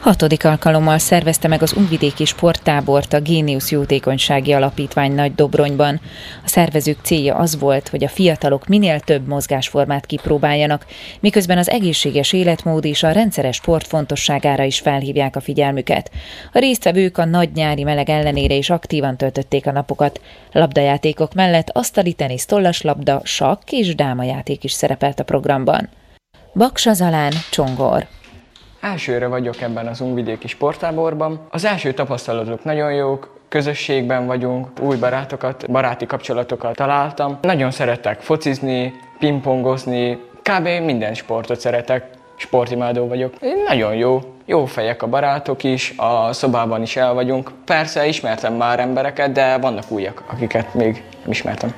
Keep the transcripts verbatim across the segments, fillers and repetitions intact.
Hatodik alkalommal szervezte meg az Újvidéki Sporttábort a Géniusz Jótékonysági Alapítvány Nagydobronyban. A szervezők célja az volt, hogy a fiatalok minél több mozgásformát kipróbáljanak, miközben az egészséges életmód és a rendszeres sport fontosságára is felhívják a figyelmüket. A résztvevők a nagy nyári meleg ellenére is aktívan töltötték a napokat. Labdajátékok mellett asztali tenisz, tollaslabda, sakk és dámajáték is szerepelt a programban. Baksa Zalán, Csongor. Elsőre vagyok ebben az Újvidéki Sporttáborban. Az első tapasztalatok nagyon jók, közösségben vagyunk, új barátokat, baráti kapcsolatokat találtam. Nagyon szeretek focizni, pingpongozni, kb. Minden sportot szeretek, sportimádó vagyok. Nagyon jó, jó fejek a barátok is, a szobában is el vagyunk. Persze ismertem már embereket, de vannak újak, akiket még nem ismertem.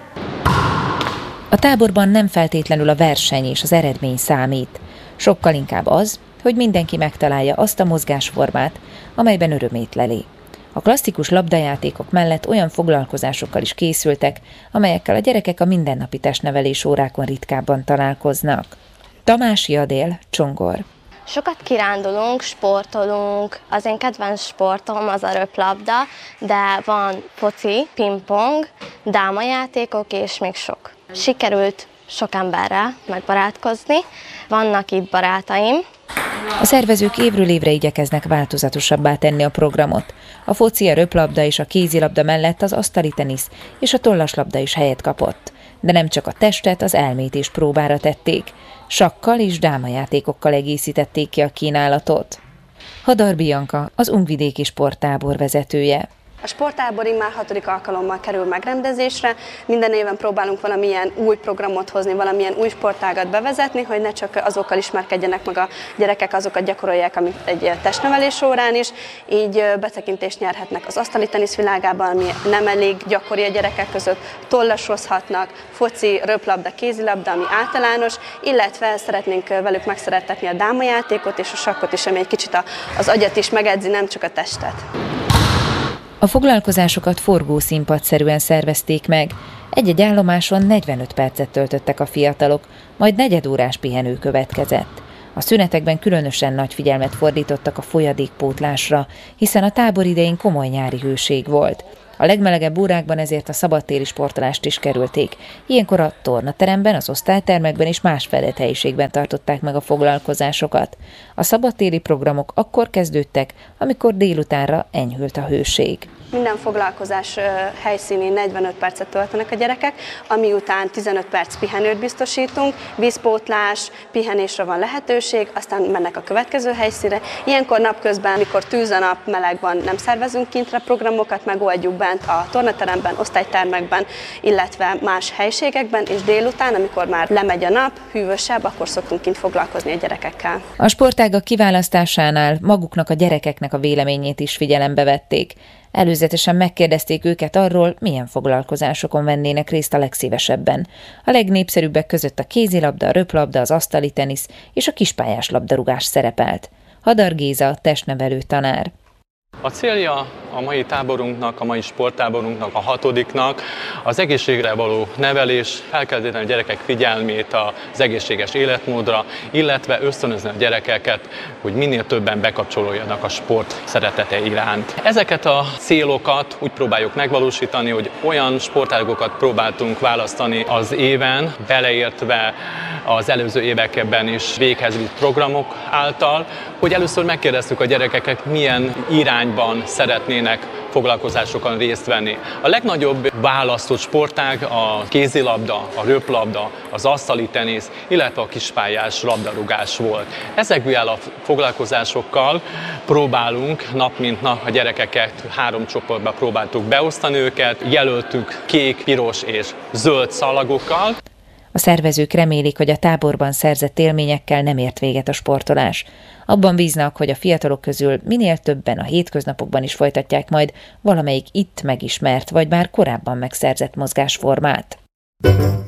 A táborban nem feltétlenül a verseny és az eredmény számít, sokkal inkább az, hogy mindenki megtalálja azt a mozgásformát, amelyben örömét leli. A klasszikus labdajátékok mellett olyan foglalkozásokkal is készültek, amelyekkel a gyerekek a mindennapi testnevelés órákon ritkábban találkoznak. Tamási Adél, Csongor. Sokat kirándulunk, sportolunk, az én kedvenc sportom az a röplabda, de van foci, pingpong, dámajátékok és még sok. Sikerült sok emberrel megbarátkozni, vannak itt barátaim. A szervezők évről évre igyekeznek változatosabbá tenni a programot. A foci, a röplabda és a kézilabda mellett az asztali tenisz és a tollaslabda is helyet kapott. De nem csak a testet, az elmét is próbára tették. Sakkal és dámajátékokkal egészítették ki a kínálatot. Hadar Bianca, az Újvidéki Sporttábor vezetője. A sporttábor immár hatodik alkalommal kerül megrendezésre, minden éven próbálunk valamilyen új programot hozni, valamilyen új sportágat bevezetni, hogy ne csak azokkal ismerkedjenek meg a gyerekek, azokat gyakorolják, amit egy testnevelés órán is, így betekintést nyerhetnek az asztali tenisz világában, ami nem elég gyakori a gyerekek között, tollasozhatnak, foci, röplabda, kézilabda, ami általános, illetve szeretnénk velük megszerettetni a dámajátékot és a sakkot is, ami egy kicsit az agyat is megedzi, nem csak a testet. A foglalkozásokat forgószínpadszerűen szervezték meg. Egy-egy állomáson negyvenöt percet töltöttek a fiatalok, majd negyedórás pihenő következett. A szünetekben különösen nagy figyelmet fordítottak a folyadékpótlásra, hiszen a tábor idején komoly nyári hőség volt. A legmelegebb órákban ezért a szabadtéri sportolást is kerülték. Ilyenkor a tornateremben, az osztálytermekben és más fedett helyiségben tartották meg a foglalkozásokat. A szabadtéri programok akkor kezdődtek, amikor délutánra enyhült a hőség. Minden foglalkozás helyszínén negyvenöt percet töltenek a gyerekek, ami után tizenöt perc pihenőt biztosítunk, vízpótlás, pihenésre van lehetőség, aztán mennek a következő helyszínre. Ilyenkor napközben, amikor tűz a nap, meleg van, nem szervezünk kintre programokat, megoldjuk bent a tornateremben, osztálytermekben, illetve más helységekben, és délután, amikor már lemegy a nap, hűvösebb, akkor szoktunk kint foglalkozni a gyerekekkel. A sportágak kiválasztásánál maguknak a gyerekeknek a véleményét is figyelembe vették. Előzetesen megkérdezték őket arról, milyen foglalkozásokon vennének részt a legszívesebben. A legnépszerűbbek között a kézilabda, a röplabda, az asztali tenisz és a kispályás labdarúgás szerepelt. Hadar Géza, testnevelő tanár. A célja a mai táborunknak, a mai sporttáborunknak, a hatodiknak az egészségre való nevelés, felkelteni a gyerekek figyelmét az egészséges életmódra, illetve ösztönözni a gyerekeket, hogy minél többen bekapcsolódjanak a sport szeretete iránt. Ezeket a célokat úgy próbáljuk megvalósítani, hogy olyan sportágokat próbáltunk választani az éven, beleértve az előző években is véghez vitt programok által, hogy először megkérdeztük a gyerekeket, milyen irányban szeretnének foglalkozásokon részt venni. A legnagyobb választott sportág a kézilabda, a röplabda, az asztali tenisz, illetve a kispályás labdarúgás volt. Ezekből a foglalkozásokkal próbálunk nap mint nap a gyerekeket három csoportba próbáltuk beosztani őket, jelöltük kék, piros és zöld szalagokkal. A szervezők remélik, hogy a táborban szerzett élményekkel nem ért véget a sportolás. Abban bíznak, hogy a fiatalok közül minél többen a hétköznapokban is folytatják majd valamelyik itt megismert, vagy már korábban megszerzett mozgásformát.